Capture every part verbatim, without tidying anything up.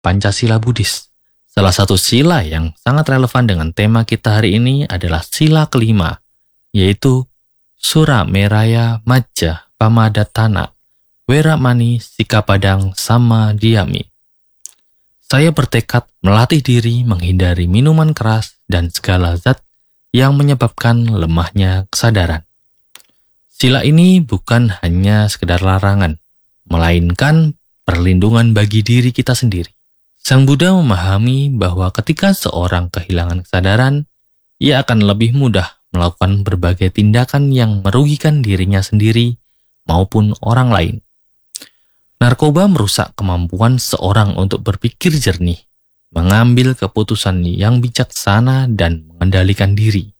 Pancasila Buddhis. Salah satu sila yang sangat relevan dengan tema kita hari ini adalah sila kelima, yaitu Sura Meraya Majja Pamadatana Weramani Sikapadang Samadhyami. Saya bertekad melatih diri menghindari minuman keras dan segala zat yang menyebabkan lemahnya kesadaran. Sila ini bukan hanya sekedar larangan, melainkan perlindungan bagi diri kita sendiri. Sang Buddha memahami bahwa ketika seorang kehilangan kesadaran, ia akan lebih mudah melakukan berbagai tindakan yang merugikan dirinya sendiri maupun orang lain. Narkoba merusak kemampuan seorang untuk berpikir jernih, mengambil keputusan yang bijaksana dan mengendalikan diri.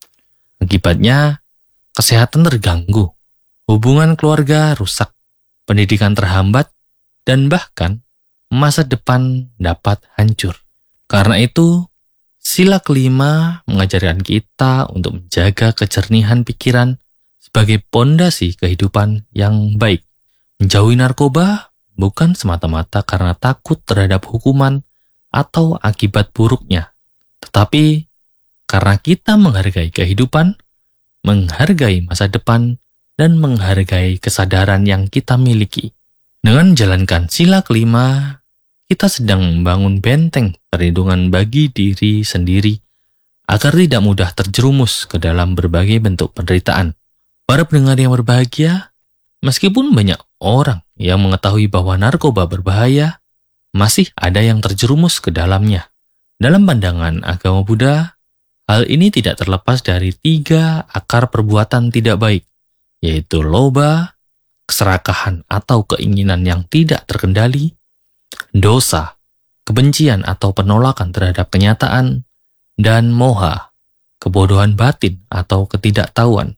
Akibatnya, kesehatan terganggu, hubungan keluarga rusak, pendidikan terhambat, dan bahkan masa depan dapat hancur. Karena itu, sila kelima mengajarkan kita untuk menjaga kejernihan pikiran sebagai pondasi kehidupan yang baik. Menjauhi narkoba bukan semata-mata karena takut terhadap hukuman atau akibat buruknya, tetapi karena kita menghargai kehidupan, menghargai masa depan, dan menghargai kesadaran yang kita miliki. Dengan menjalankan sila kelima, kita sedang membangun benteng perlindungan bagi diri sendiri agar tidak mudah terjerumus ke dalam berbagai bentuk penderitaan. Para pendengar yang berbahagia, meskipun banyak orang yang mengetahui bahwa narkoba berbahaya, masih ada yang terjerumus ke dalamnya. Dalam pandangan agama Buddha, hal ini tidak terlepas dari tiga akar perbuatan tidak baik, yaitu loba, keserakahan atau keinginan yang tidak terkendali, dosa, kebencian atau penolakan terhadap kenyataan, dan moha, kebodohan batin atau ketidaktahuan.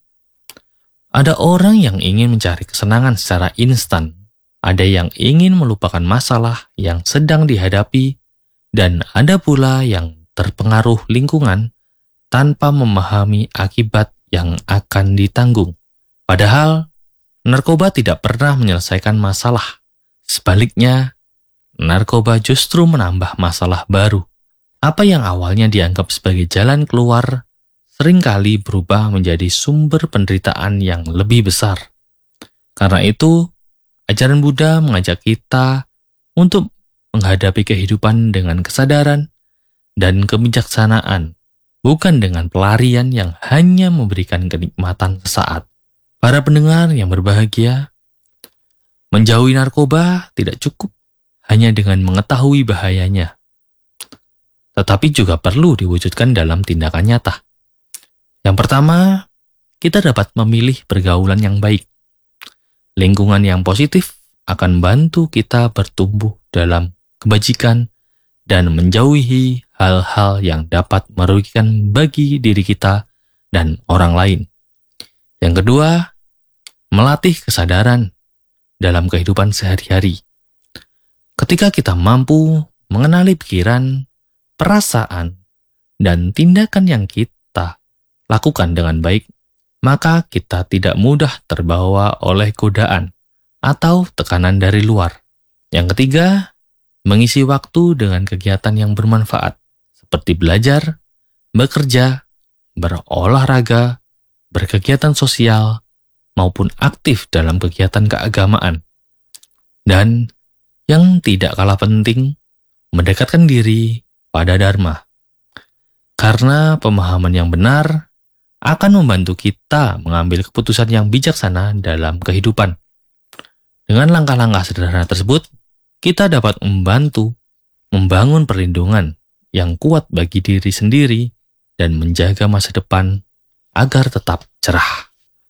Ada orang yang ingin mencari kesenangan secara instan, ada yang ingin melupakan masalah yang sedang dihadapi, dan ada pula yang terpengaruh lingkungan tanpa memahami akibat yang akan ditanggung. Padahal, narkoba tidak pernah menyelesaikan masalah. Sebaliknya, narkoba justru menambah masalah baru. Apa yang awalnya dianggap sebagai jalan keluar, seringkali berubah menjadi sumber penderitaan yang lebih besar. Karena itu, ajaran Buddha mengajak kita untuk menghadapi kehidupan dengan kesadaran dan kebijaksanaan, bukan dengan pelarian yang hanya memberikan kenikmatan sesaat. Para pendengar yang berbahagia, menjauhi narkoba tidak cukup hanya dengan mengetahui bahayanya, tetapi juga perlu diwujudkan dalam tindakan nyata. Yang pertama, kita dapat memilih pergaulan yang baik. Lingkungan yang positif akan bantu kita bertumbuh dalam kebajikan dan menjauhi hal-hal yang dapat merugikan bagi diri kita dan orang lain. Yang kedua, melatih kesadaran dalam kehidupan sehari-hari. Ketika kita mampu mengenali pikiran, perasaan, dan tindakan yang kita lakukan dengan baik, maka kita tidak mudah terbawa oleh godaan atau tekanan dari luar. Yang ketiga, mengisi waktu dengan kegiatan yang bermanfaat, seperti belajar, bekerja, berolahraga, berkegiatan sosial, maupun aktif dalam kegiatan keagamaan. Dan yang tidak kalah penting, mendekatkan diri pada Dharma. Karena pemahaman yang benar akan membantu kita mengambil keputusan yang bijaksana dalam kehidupan. Dengan langkah-langkah sederhana tersebut, kita dapat membantu membangun perlindungan yang kuat bagi diri sendiri dan menjaga masa depan agar tetap cerah.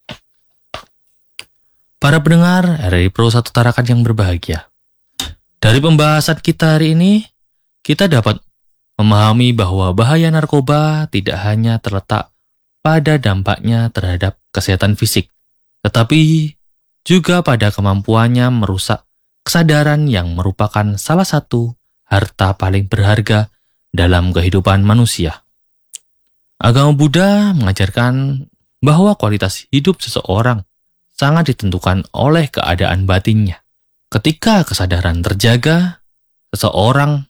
Para pendengar R R I Pro satu Tarakan yang berbahagia, dari pembahasan kita hari ini, kita dapat memahami bahwa bahaya narkoba tidak hanya terletak pada dampaknya terhadap kesehatan fisik, tetapi juga pada kemampuannya merusak kesadaran yang merupakan salah satu harta paling berharga dalam kehidupan manusia. Agama Buddha mengajarkan bahwa kualitas hidup seseorang sangat ditentukan oleh keadaan batinnya. Ketika kesadaran terjaga, seseorang